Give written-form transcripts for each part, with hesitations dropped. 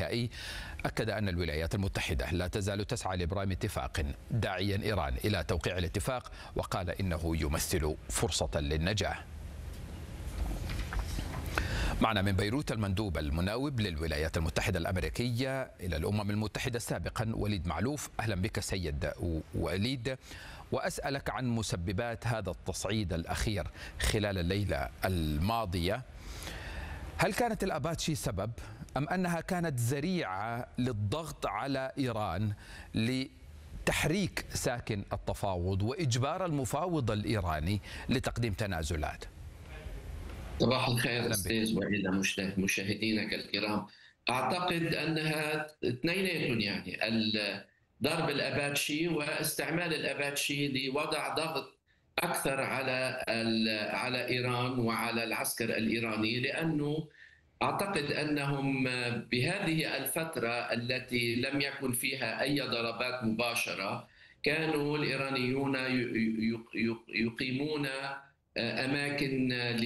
النهائي أكد أن الولايات المتحدة لا تزال تسعى لإبرام اتفاق، داعيا إيران إلى توقيع الاتفاق، وقال إنه يمثل فرصة للنجاة. معنا من بيروت المندوب المناوب للولايات المتحدة الأمريكية إلى الأمم المتحدة سابقا وليد معلوف. أهلا بك سيد وليد، وأسألك عن مسببات هذا التصعيد الأخير خلال الليلة الماضية. هل كانت الأباتشي سبب أم أنها كانت ذريعة للضغط على إيران لتحريك ساكن التفاوض وإجبار المفاوض الإيراني لتقديم تنازلات؟ صباح الخير أستاذ وإلى مشاهدينك الكرام. أعتقد أنها اثنيناتهم، يعني ضرب الأباتشي واستعمال الأباتشي لوضع ضغط أكثر على إيران وعلى العسكر الإيراني، لأنه أعتقد أنهم بهذه الفترة التي لم يكن فيها أي ضربات مباشرة كانوا الإيرانيون يقيمون أماكن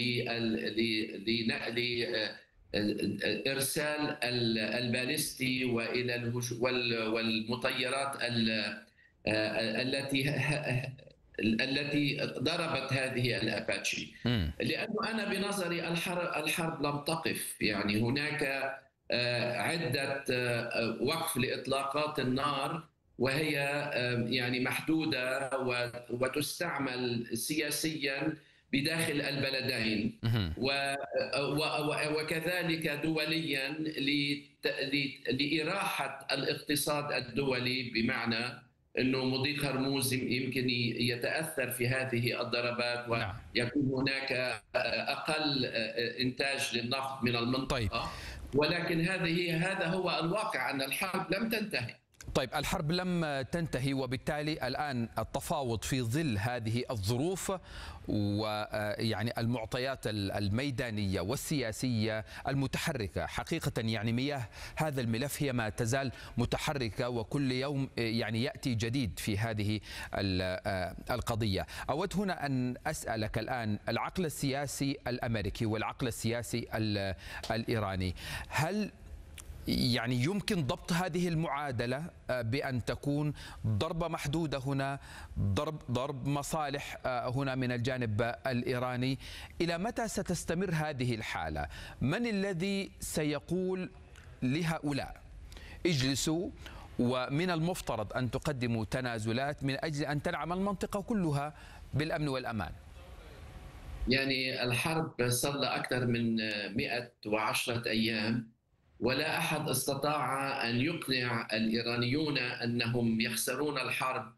لنقل إرسال البالستي والمطيرات التي ضربت هذه الأباتشي. لأنه أنا بنظري الحرب لم تقف، يعني هناك عدة وقف لإطلاقات النار، وهي يعني محدودة وتستعمل سياسيا بداخل البلدين وكذلك دوليا لإراحة الاقتصاد الدولي، بمعنى أنه مضيق هرموز يمكن يتأثر في هذه الضربات ويكون هناك أقل إنتاج للنفط من المنطقة. ولكن هذا هو الواقع، أن الحرب لم تنتهي. طيب، الحرب لم تنتهي، وبالتالي الآن التفاوض في ظل هذه الظروف ويعني المعطيات الميدانية والسياسية المتحركة. حقيقة يعني مياه هذا الملف هي ما تزال متحركة، وكل يوم يعني يأتي جديد في هذه القضية. أود هنا أن أسألك الآن، العقل السياسي الأمريكي والعقل السياسي الإيراني، هل يعني يمكن ضبط هذه المعادلة بأن تكون ضربة محدودة هنا، ضرب مصالح هنا من الجانب الإيراني؟ إلى متى ستستمر هذه الحالة؟ من الذي سيقول لهؤلاء اجلسوا، ومن المفترض أن تقدموا تنازلات من أجل أن تنعم المنطقة كلها بالأمن والأمان؟ يعني الحرب صار لها أكثر من 110 أيام، ولا أحد استطاع أن يقنع الإيرانيون أنهم يخسرون الحرب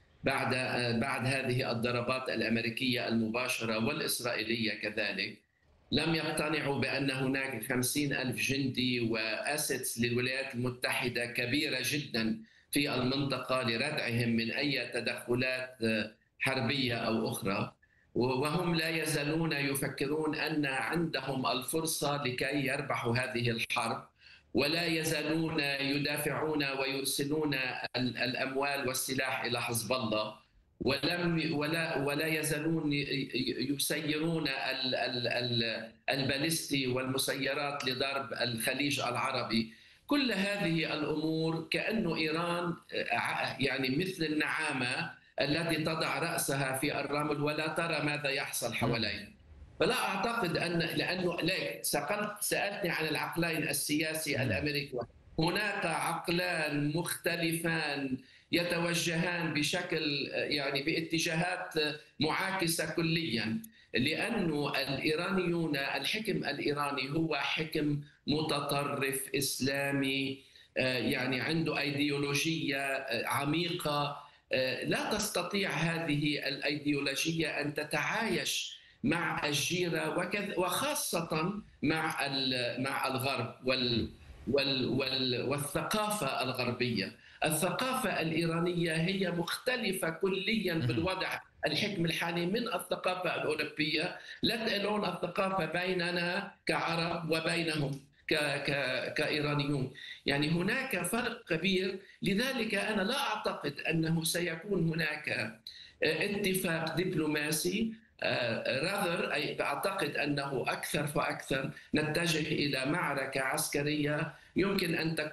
بعد هذه الضربات الأمريكية المباشرة والإسرائيلية كذلك. لم يقتنعوا بأن هناك 50,000 جندي وأسيتس للولايات المتحدة كبيرة جدا في المنطقة لردعهم من أي تدخلات حربية أو أخرى، وهم لا يزالون يفكرون أن عندهم الفرصة لكي يربحوا هذه الحرب، ولا يزالون يدافعون ويرسلون الأموال والسلاح إلى حزب الله، ولا يزالون يسيرون البالستي والمسيرات لضرب الخليج العربي. كل هذه الأمور كأنه إيران يعني مثل النعامة التي تضع رأسها في الرمل ولا ترى ماذا يحصل حواليها. فلا أعتقد لأنه سألتني عن العقلين السياسي الأمريكي. هناك عقلان مختلفان يتوجهان بشكل يعني باتجاهات معاكسة كليا، لأنه الإيرانيون، الحكم الإيراني هو حكم متطرف إسلامي، يعني عنده أيديولوجية عميقة. لا تستطيع هذه الأيديولوجية أن تتعايش مع الجيرة وخاصة مع الغرب والثقافة الغربية. الثقافة الإيرانية هي مختلفة كليا بالوضع الحكم الحالي من الثقافة الأوروبية. لا تقولون الثقافة بيننا كعرب وبينهم كإيرانيون، يعني هناك فرق كبير. لذلك أنا لا أعتقد أنه سيكون هناك اتفاق دبلوماسي. أعتقد أنه أكثر فأكثر نتجه إلى معركة عسكرية يمكن أن تكون